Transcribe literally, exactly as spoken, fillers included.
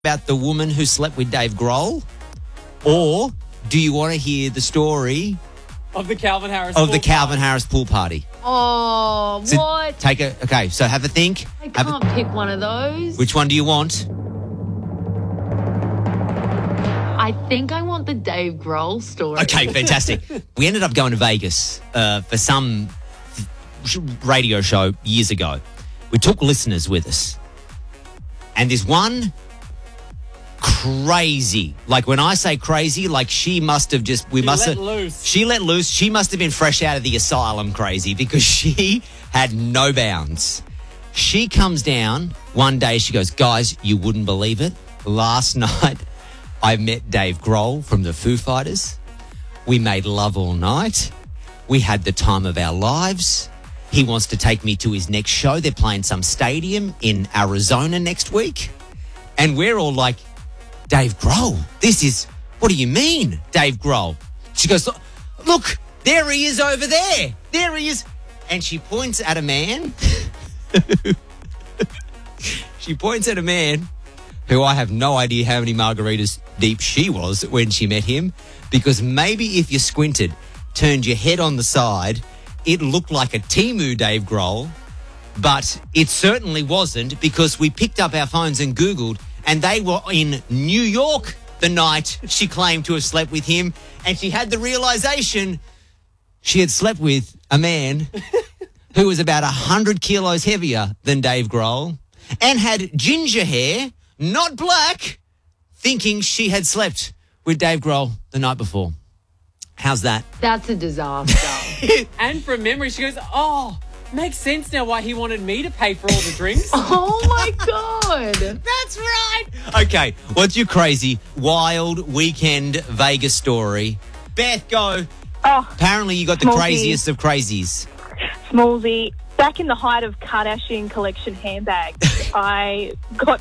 about the woman who slept with Dave Grohl? Or do you want to hear the story Of the Calvin Harris of pool the Calvin party. Harris pool party? Oh, So what? Take a okay. So have a think. I Have a- can't pick one of those. which one do you want? I think I want the Dave Grohl story. Okay, fantastic. We ended up going to Vegas uh, for some sh- radio show years ago. We took listeners with us, and there's one crazy. Like when I say crazy, like she must have just we She must let have loose. She let loose. She must have been fresh out of the asylum crazy because she had no bounds. She comes down one day. She goes, guys, you wouldn't believe it. Last night, I met Dave Grohl from the Foo Fighters. We made love all night. We had the time of our lives. He wants to take me to his next show. They're playing some stadium in Arizona next week. And we're all like, Dave Grohl, this is, what do you mean, Dave Grohl? She goes, look, there he is over there. There he is. And she points at a man. She points at a man who I have no idea how many margaritas deep she was when she met him, because maybe if you squinted, turned your head on the side, it looked like a Temu Dave Grohl, but it certainly wasn't, because we picked up our phones and Googled, and they were in New York the night she claimed to have slept with him, and she had the realization she had slept with a man who was about one hundred kilos heavier than Dave Grohl and had ginger hair, not black, thinking she had slept with Dave Grohl the night before. How's that? That's a disaster. And from memory, she goes, oh, makes sense now why he wanted me to pay for all the drinks. Oh, my God. That's right. Okay, what's your crazy, wild weekend Vegas story? Beth, go. Oh, Apparently you got the Smallsy. craziest of crazies. Smallsy. Back in the height of Kardashian collection handbags, I got